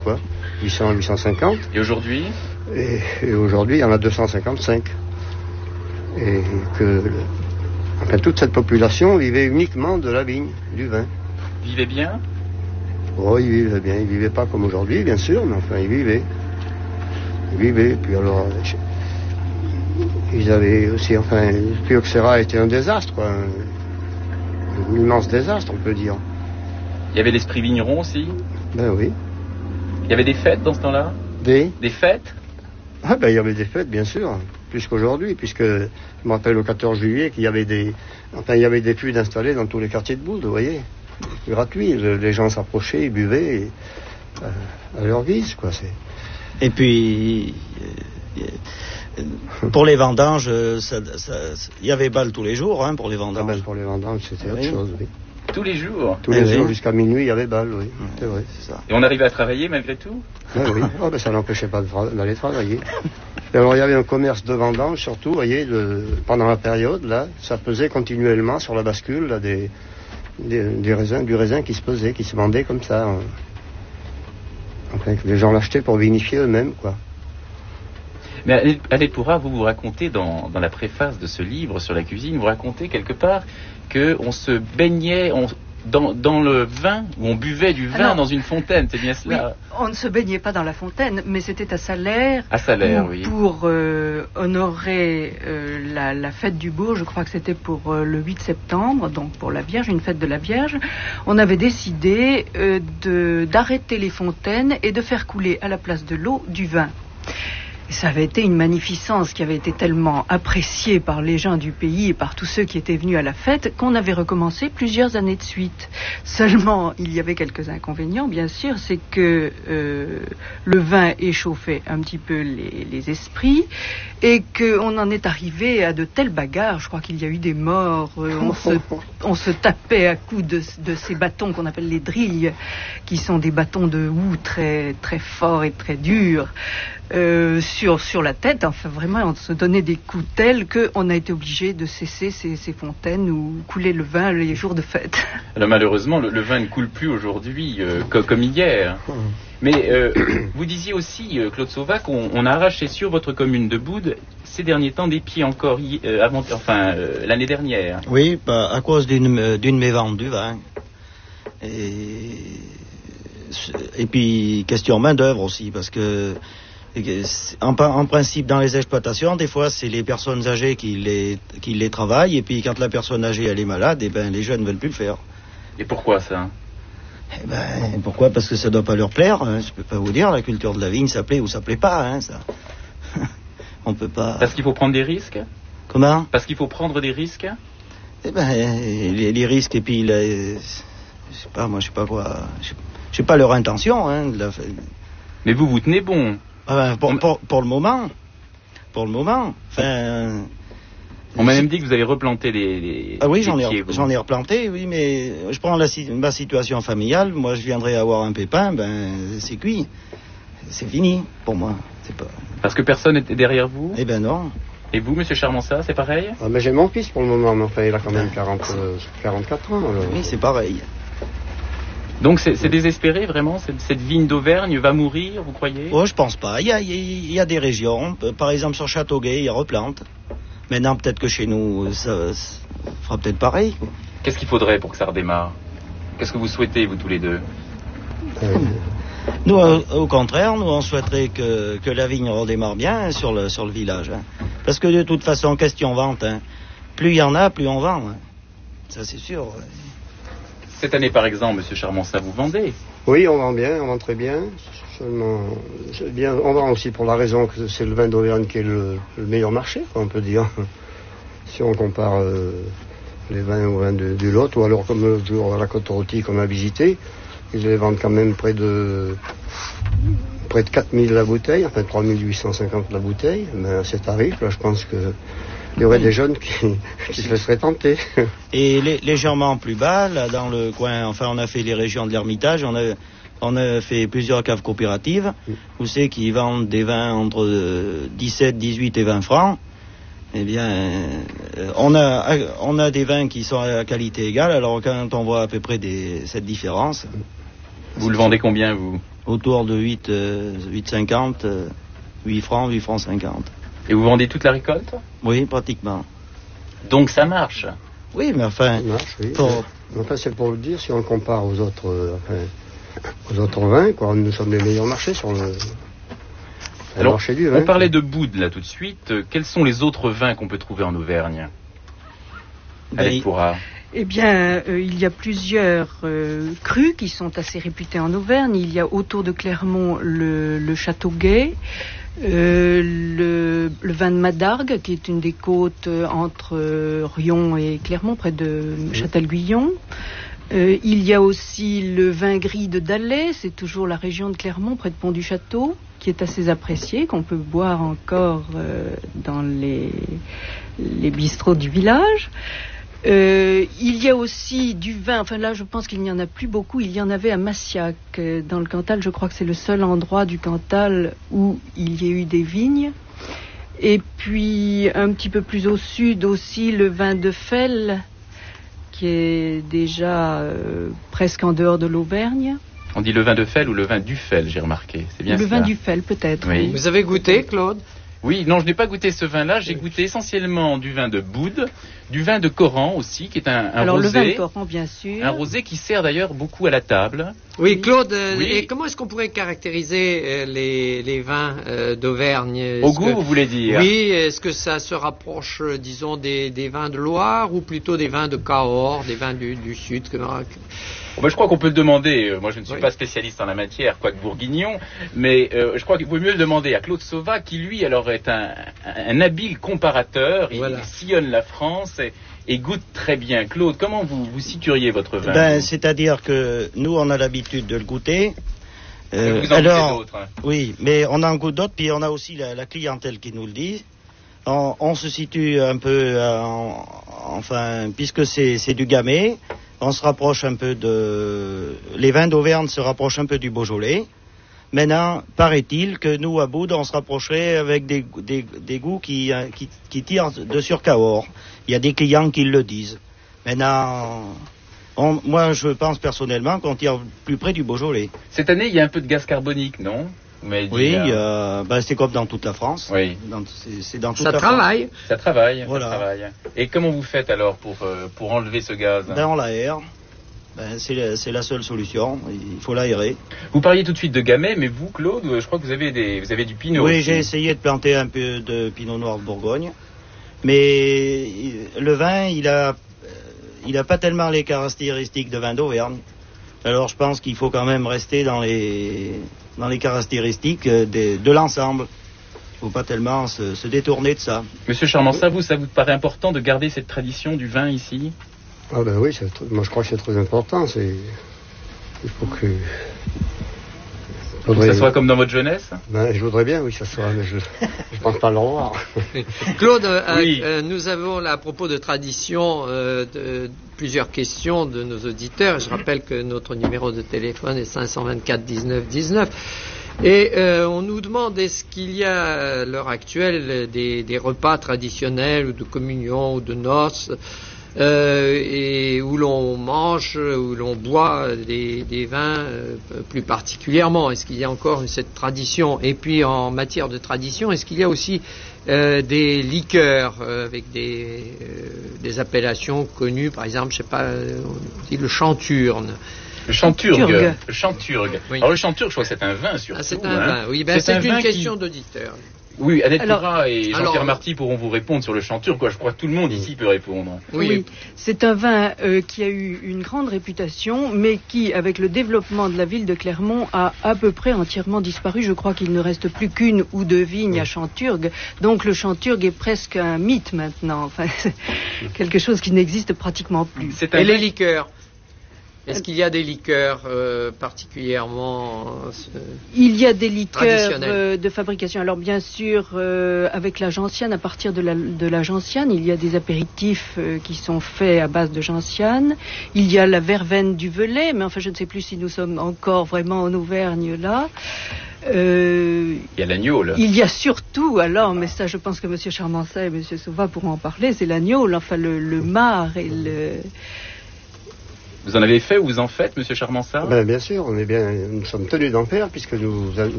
quoi, 800, 850. Et aujourd'hui? Et aujourd'hui, il y en a 255. Et que, enfin, toute cette population vivait uniquement de la vigne, du vin. Vivait bien? Oh, ils vivaient bien. Ils vivaient pas comme aujourd'hui, bien sûr, mais enfin, ils vivaient. Ils vivaient. Puis alors, ils avaient aussi, enfin, Phylloxera était un désastre, quoi. Un immense désastre, on peut dire. Il y avait l'esprit vigneron aussi? Ben oui. Il y avait des fêtes dans ce temps-là? Des fêtes? Ah ben il y avait des fêtes, bien sûr, plus qu'aujourd'hui, puisque je me rappelle au 14 juillet qu'il y avait des fûts installés dans tous les quartiers de Bouldes, vous voyez. Gratuit, les gens s'approchaient, ils buvaient à leur guise, quoi. Et puis, pour les vendanges, il y avait bal tous les jours, hein, pour les vendanges. Ah ben, pour les vendanges, c'était autre chose, oui. Tous les jours? Tous les jours, jusqu'à minuit, il y avait bal, oui. C'est vrai, c'est ça. Et on arrivait à travailler malgré tout? Oui. Oh, ben, ça n'empêchait pas d'aller travailler. Et alors, il y avait un commerce de vendanges, surtout, vous voyez, pendant la période, là, ça pesait continuellement sur la bascule, là, du raisin qui se pesait, qui se vendait comme ça. Enfin, les gens l'achetaient pour vinifier eux-mêmes, quoi. Mais Allepura, vous racontez dans la préface de ce livre sur la cuisine, vous racontez quelque part qu'on se baignait dans le vin, ou on buvait du vin dans une fontaine, c'est bien cela? Oui, on ne se baignait pas dans la fontaine, mais c'était à Salaire. À Salaire, oui. Pour honorer la fête du Bourg, je crois que c'était pour le 8 septembre, donc pour la Vierge, une fête de la Vierge, on avait décidé d'arrêter les fontaines et de faire couler à la place de l'eau du vin. Et ça avait été une magnificence qui avait été tellement appréciée par les gens du pays et par tous ceux qui étaient venus à la fête qu'on avait recommencé plusieurs années de suite. Seulement, il y avait quelques inconvénients, bien sûr, c'est que le vin échauffait un petit peu les esprits et qu'on en est arrivé à de telles bagarres. Je crois qu'il y a eu des morts, on se tapait à coups de ces bâtons qu'on appelle les drilles, qui sont des bâtons de houx très, très forts et très durs. Sur la tête, enfin vraiment on se donnait des coups tels qu'on a été obligé de cesser ces fontaines où coulait le vin les jours de fête. Alors malheureusement le vin ne coule plus aujourd'hui comme hier. Mais vous disiez aussi, Claude Sauvac, qu'on a arraché sur votre commune de Boudes ces derniers temps des pieds encore l'année dernière. Oui, à cause d'une mévente du vin. Et puis question main d'œuvre aussi, parce que en principe, dans les exploitations, des fois, c'est les personnes âgées qui les travaillent, et puis quand la personne âgée elle est malade, les jeunes ne veulent plus le faire. Et pourquoi ça? Pourquoi? Parce que ça ne doit pas leur plaire. Hein. Je peux pas vous dire, la culture de la vigne, ça plaît ou ça plaît pas. Hein, ça. On peut pas. Parce qu'il faut prendre des risques? Comment? Parce qu'il faut prendre des risques? Les risques, et puis je sais pas, moi, je sais pas quoi. Je sais pas leur intention. Hein, Mais vous tenez bon? Pour le moment. Enfin. On m'a même dit que vous avez replanté les oui, j'en ai replanté, oui, mais je prends ma situation familiale. Moi, je viendrai avoir un pépin, c'est cuit. C'est fini, pour moi. C'est pas... Parce que personne n'était derrière vous? Eh ben non. Et vous, monsieur Charmensat, c'est pareil? Mais j'ai mon fils pour le moment, mais enfin, il a quand même 44 ans. Alors. Oui, c'est pareil. Donc c'est désespéré, vraiment? Cette vigne d'Auvergne va mourir, vous croyez? Oh, je pense pas. Il y a des régions, par exemple sur Châteauguay, ils replantent. Maintenant, peut-être que chez nous, ça fera peut-être pareil. Qu'est-ce qu'il faudrait pour que ça redémarre? Qu'est-ce que vous souhaitez, vous tous les deux? Nous, au contraire, nous, on souhaiterait que la vigne redémarre bien sur le village. Hein. Parce que de toute façon, question vente, hein, plus il y en a, plus on vend. Hein. Ça, c'est sûr. Ouais. Cette année, par exemple, monsieur Charmensat, vous vendez? Oui, on vend bien, on vend très bien. Seulement, on vend aussi pour la raison que c'est le vin d'Auvergne qui est le meilleur marché, on peut dire. Si on compare les vins au vin du Lot, ou alors comme le jour à la Côte-Rôtie qu'on a visité, ils les vendent quand même près de 4000 la bouteille, enfin 3850 la bouteille. Mais à ces tarifs, là, je pense que il y aurait des jeunes qui se laisseraient tenter. Et légèrement plus bas, là, dans le coin, enfin, on a fait les régions de l'Ermitage, on a fait plusieurs caves coopératives, où c'est qu'ils vendent des vins entre 17, 18 et 20 francs. Eh bien, on a des vins qui sont à qualité égale, alors quand on voit à peu près cette différence... Vous le vendez combien, vous? Autour de 8,50, 8 francs 50. Et vous vendez toute la récolte? Oui, pratiquement. Donc ça marche. Oui, mais enfin... Ça marche, oui. Enfin, c'est pour le dire, si on le compare aux autres vins, quoi, nous sommes les meilleurs marchés sur le Alors, marché du vin. on parlait de Boude, là, tout de suite. Quels sont les autres vins qu'on peut trouver en Auvergne? Avec Pourra. Eh bien, il y a plusieurs crus qui sont assez réputés en Auvergne. Il y a autour de Clermont le Châteauguay, le vin de Madargues, qui est une des côtes entre Rion et Clermont, près de Châtel-Guyon. Il y a aussi le vin gris de Dalais, c'est toujours la région de Clermont, près de Pont-du-Château, qui est assez apprécié, qu'on peut boire encore dans les bistrots du village. Il y a aussi du vin, enfin là je pense qu'il n'y en a plus beaucoup, il y en avait à Massiac, dans le Cantal, je crois que c'est le seul endroit du Cantal où il y a eu des vignes. Et puis un petit peu plus au sud aussi le vin de Felles, qui est déjà presque en dehors de l'Auvergne. On dit le vin de Felles ou le vin du Felles, j'ai remarqué. C'est bien Le ça. vin du Felles peut-être. Oui. Vous avez goûté, Claude? Oui, non, je n'ai pas goûté ce vin-là. J'ai goûté essentiellement du vin de Boude, du vin de Coran aussi, qui est un Alors, rosé. le vin de Coran, bien sûr. Un rosé qui sert d'ailleurs beaucoup à la table. Oui, Claude, Oui. et comment est-ce qu'on pourrait caractériser les vins d'Auvergne? Au goût, vous voulez dire? Oui, est-ce que ça se rapproche, disons, des vins de Loire ou plutôt des vins de Cahors, des vins du Sud? Bon, ben, je crois qu'on peut le demander. Moi, je ne suis Oui. pas spécialiste en la matière, quoique bourguignon, mais je crois qu'il vaut mieux le demander à Claude Sauvat, qui lui, alors, est un habile comparateur. Voilà. Il sillonne la France et goûte très bien. Claude, comment vous situeriez votre vin? Ben, c'est-à-dire que nous, on a l'habitude de le goûter. Vous en goûtez d'autres, hein. Oui, mais on en goûte d'autres, puis on a aussi la clientèle qui nous le dit. On se situe un peu, enfin, puisque c'est du Gamay, on se rapproche un peu les vins d'Auvergne se rapprochent un peu du Beaujolais. Maintenant, paraît-il que nous, à Boude, on se rapprocherait avec des goûts qui tirent de sur Cahors. Il y a des clients qui le disent. Maintenant, moi, je pense personnellement qu'on tire plus près du Beaujolais. Cette année, il y a un peu de gaz carbonique, non? Vous m'avez dit, Oui, c'est comme dans toute la France. Oui. C'est dans toute Ça la travaille. Ça travaille, Voilà. ça travaille. Et comment vous faites alors pour enlever ce gaz? France. On l'aère. C'est la seule solution. Il faut l'aérer. Vous parliez tout de suite de Gamay, mais vous, Claude, je crois que vous avez du Pinot. Oui, aussi. j'ai essayé de planter un peu de Pinot Noir de Bourgogne. Mais le vin, il a pas tellement les caractéristiques de vin d'Auvergne. Alors je pense qu'il faut quand même rester dans les caractéristiques de l'ensemble. Il ne faut pas tellement se détourner de ça. Monsieur Charmensat, ça vous paraît important de garder cette tradition du vin ici? Ah ben oui, moi je crois que c'est très important. Il faut que... Que ça soit comme dans votre jeunesse? Ben, je voudrais bien, oui, ça soit, mais je pense pas le revoir. Claude, Oui. nous avons là, à propos de tradition plusieurs questions de nos auditeurs. Je rappelle que notre numéro de téléphone est 524 19 19. Et on nous demande, est-ce qu'il y a à l'heure actuelle des repas traditionnels ou de communion ou de noces et où l'on mange, où l'on boit des vins plus particulièrement? Est-ce qu'il y a encore cette tradition? Et puis en matière de tradition, est-ce qu'il y a aussi des liqueurs avec des appellations connues, par exemple, je sais pas, on dit le chanturne. Le chanturgue. Chanturgue. Le chanturgue. Oui. Alors le chanturgue, je crois que c'est un vin surtout. Ah, c'est un vin, oui. Ben, C'est c'est un une vin question d'auditeur. Oui, Annette Alors- Pourra et Jean-Pierre Alors- Marty pourront vous répondre sur le chanturgue. Je crois que tout le monde ici peut répondre. Oui. C'est un vin qui a eu une grande réputation, mais qui, avec le développement de la ville de Clermont, a à peu près entièrement disparu. Je crois qu'il ne reste plus qu'une ou deux vignes à Chanturgue. Donc le Chanturgue est presque un mythe maintenant. Enfin, c'est quelque chose qui n'existe pratiquement plus. C'est un Et les vin- liqueurs? Est-ce qu'il y a des liqueurs particulièrement Il y a des liqueurs Traditionnelles. de fabrication. Alors bien sûr, avec la gentiane, à partir de la gentiane, il y a des apéritifs qui sont faits à base de gentiane. Il y a la verveine du Velay, mais enfin je ne sais plus si nous sommes encore vraiment en Auvergne là. Il y a l'agneau, là. Il y a surtout, alors, mais ça je pense que M. Charmensat et M. Sauvat pourront en parler, c'est l'agneau, enfin le marc et Vous en avez fait ou vous en faites, Monsieur Charmansard? Bien sûr, nous sommes tenus d'en faire puisque nous